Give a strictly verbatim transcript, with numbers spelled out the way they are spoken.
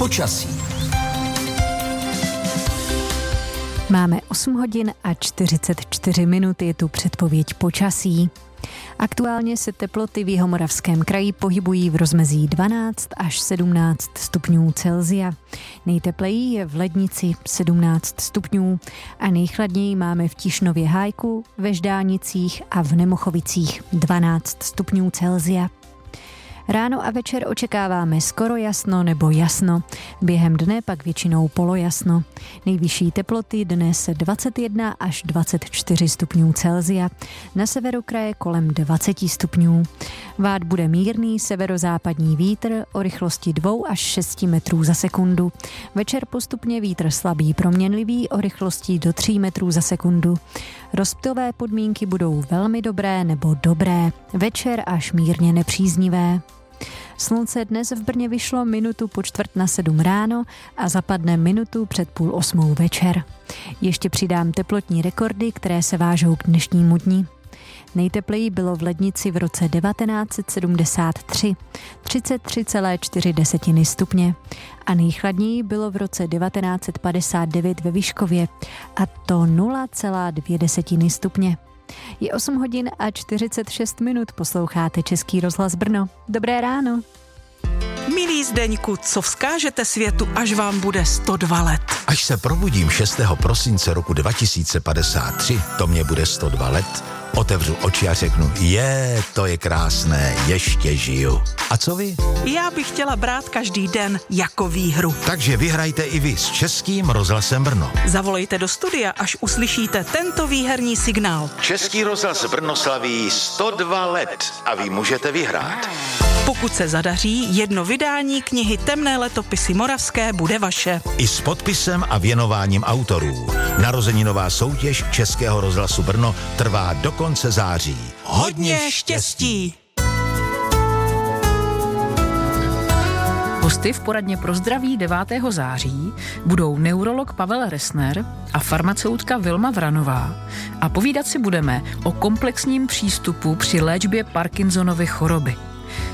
počasí. Máme osm hodin a čtyřicet čtyři minut, je tu předpověď počasí. Aktuálně se teploty v Jihomoravském kraji pohybují v rozmezí dvanáct až sedmnáct stupňů Celsia. Nejtepleji je v Lednici sedmnáct stupňů a nejchladněji máme v Tišnově Hájku, ve Ždánicích a v Nemochovicích dvanáct stupňů Celsia. Ráno a večer očekáváme skoro jasno nebo jasno, během dne pak většinou polojasno. Nejvyšší teploty dnes dvacet jedna až dvacet čtyři stupňů Celsia, na severu kraje kolem dvacet stupňů. Vát bude mírný severozápadní vítr o rychlosti dva až šest metrů za sekundu. Večer postupně vítr slabý proměnlivý o rychlosti do tří metrů za sekundu. Rozptylové podmínky budou velmi dobré nebo dobré, večer až mírně nepříznivé. Slunce dnes v Brně vyšlo minutu po čtvrt na sedm ráno a zapadne minutu před půl osmou večer. Ještě přidám teplotní rekordy, které se vážou k dnešnímu dni. Nejtepleji bylo v Lednici v roce devatenáct set sedmdesát tři, třicet tři celá čtyři stupně a nejchladněji bylo v roce devatenáct set padesát devět ve Vyškově a to nula celá dvě stupně. Je osm hodin a čtyřicet šest minut, posloucháte Český rozhlas Brno. Dobré ráno. Milí Zdeňku, co vzkážete světu, až vám bude sto dva let? Až se probudím šestého prosince roku dva tisíce padesát tři, to mě bude sto dva let, otevřu oči a řeknu, je, to je krásné, ještě žiju. A co vy? Já bych chtěla brát každý den jako výhru. Takže vyhrajte i vy s Českým rozhlasem Brno. Zavolejte do studia, až uslyšíte tento výherní signál. Český rozhlas Brno slaví sto dva let a vy můžete vyhrát. Pokud se zadaří, jedno vydání knihy Temné letopisy moravské bude vaše. I s podpisem a věnováním autorů. Narozeninová soutěž Českého rozhlasu Brno trvá do konce září. Hodně štěstí! Hosty v poradně pro zdraví devátého září budou neurolog Pavel Resner a farmaceutka Vilma Vranová. A povídat si budeme o komplexním přístupu při léčbě Parkinsonovy choroby.